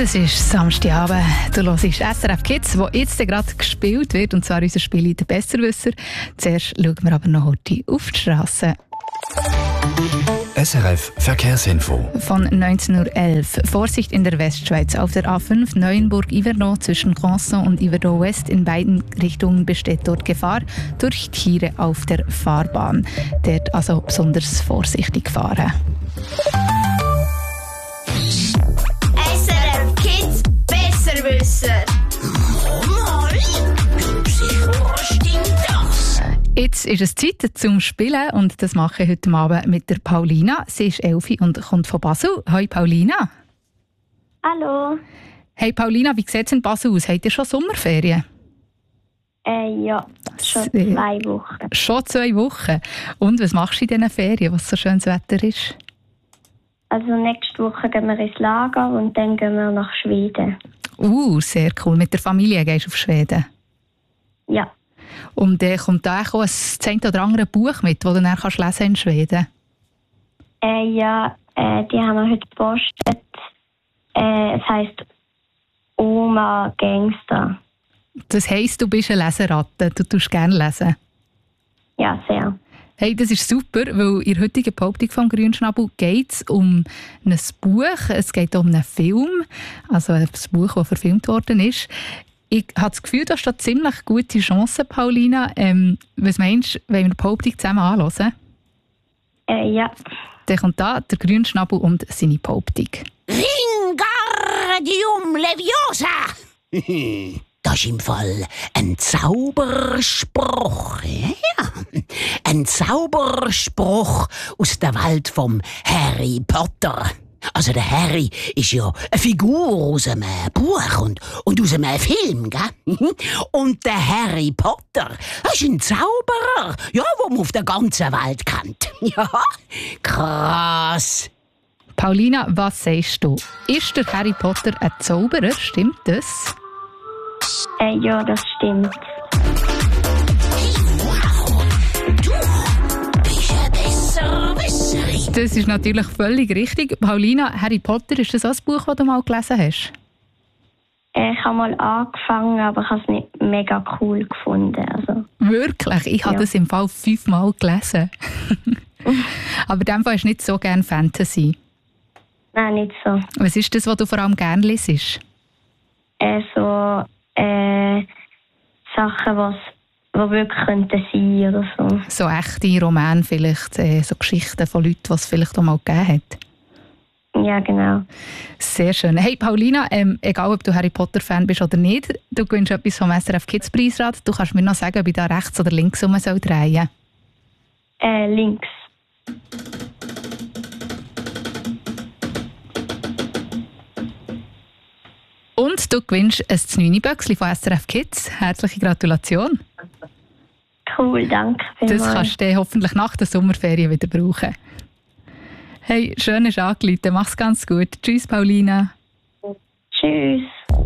Es ist Samstagabend. Du hörst SRF Kids, wo jetzt gerade gespielt wird, und zwar unser Spiel «Der Besserwisser». Zuerst schauen wir aber noch heute auf die Straße. SRF Verkehrsinfo. Von 19.11 Uhr. Vorsicht in der Westschweiz. Auf der A5 Neuenburg-Yverdon zwischen Granson und Yverdon West in beiden Richtungen besteht dort Gefahr durch Tiere auf der Fahrbahn. Dort also besonders vorsichtig fahren. SRF Kids Besserwisser. Stimmt das? Jetzt ist es Zeit zum Spielen und das mache ich heute Abend mit der Paulina. Sie ist 11 und kommt von Basel. Hi Paulina. Hallo. Hey Paulina, wie sieht es in Basel aus? Habt ihr schon Sommerferien? Ja, schon 2 Wochen. Schon 2 Wochen. Und was machst du in diesen Ferien, was so schönes Wetter ist? Also nächste Woche gehen wir ins Lager und dann gehen wir nach Schweden. Sehr cool. Mit der Familie gehst du auf Schweden? Ja. Und kommt da auch ein 10 oder andere Buch mit, das du dann kannst lesen in Schweden? Ja, die haben wir heute gepostet. Es heisst Oma Gangster. Das heisst, du bist eine Leseratte. Du tust gerne lesen. Ja, sehr. Hey, das ist super, weil in der heutigen Behauptung vom Grünschnabel geht es um ein Buch. Es geht um einen Film, also ein Buch, das verfilmt worden ist. Ich habe das Gefühl, du hast da ziemlich gute Chancen, Paulina. Was meinst du, wenn wir die Behauptung zusammen anhören? Ja. Dann kommt da der Grünschnabel und seine Behauptung. Wingardium Leviosa! Das ist im Fall ein Zauberspruch. Ja. Ein Zauberspruch aus der Welt vom Harry Potter. Also der Harry ist ja eine Figur aus einem Buch und aus einem Film, gell? Und der Harry Potter, das ist ein Zauberer, ja, den man auf der ganzen Welt kennt. Ja, krass. Paulina, was sagst du? Ist der Harry Potter ein Zauberer? Stimmt das? Ja, das stimmt. Das ist natürlich völlig richtig. Paulina, Harry Potter, ist das auch ein Buch, das du mal gelesen hast? Ich habe mal angefangen, aber ich habe es nicht mega cool gefunden. Also. Wirklich? Ich habe das im Fall 5-mal gelesen. Aber in dem Fall ist nicht so gerne Fantasy. Nein, nicht so. Was ist das, was du vor allem gerne liest? So Sachen, die wirklich könnten sein oder so. So echte Romane vielleicht, so Geschichten von Leuten, die es vielleicht auch mal gegeben hat. Ja, genau. Sehr schön. Hey Paulina, egal ob du Harry Potter-Fan bist oder nicht, du gewinnst etwas vom SRF Kids Preisrat. Du kannst mir noch sagen, ob ich da rechts oder links drehen soll. Links. Und du gewinnst ein Znüni-Böckchen von SRF Kids. Herzliche Gratulation. Cool, danke vielmals. Das kannst du hoffentlich nach der Sommerferien wieder brauchen. Hey, schön ist angerufen. Mach's ganz gut. Tschüss, Paulina. Tschüss.